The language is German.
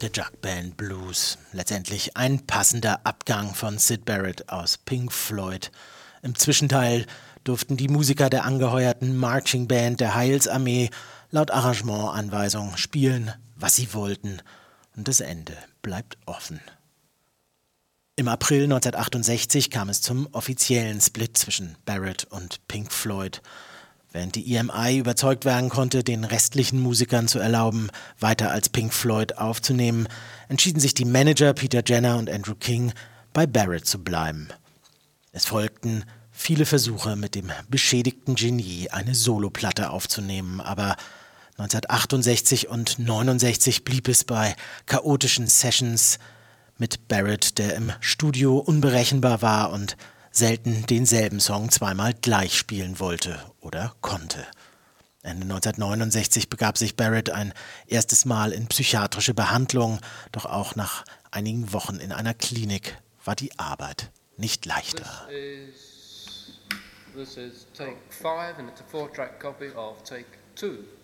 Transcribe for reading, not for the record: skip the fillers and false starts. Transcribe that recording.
The Jug Band Blues. Letztendlich ein passender Abgang von Syd Barrett aus Pink Floyd. Im Zwischenteil durften die Musiker der angeheuerten Marching Band der Heilsarmee laut Arrangementanweisung spielen, was sie wollten. Und das Ende bleibt offen. Im April 1968 kam es zum offiziellen Split zwischen Barrett und Pink Floyd. Während die EMI überzeugt werden konnte, den restlichen Musikern zu erlauben, weiter als Pink Floyd aufzunehmen, entschieden sich die Manager Peter Jenner und Andrew King, bei Barrett zu bleiben. Es folgten viele Versuche, mit dem beschädigten Genie eine Soloplatte aufzunehmen, aber 1968 und 1969 blieb es bei chaotischen Sessions mit Barrett, der im Studio unberechenbar war und selten denselben Song zweimal gleich spielen wollte oder konnte. Ende 1969 begab sich Barrett ein erstes Mal in psychiatrische Behandlung, doch auch nach einigen Wochen in einer Klinik war die Arbeit nicht leichter. This is take 5 and it's a 4-track copy of take 2.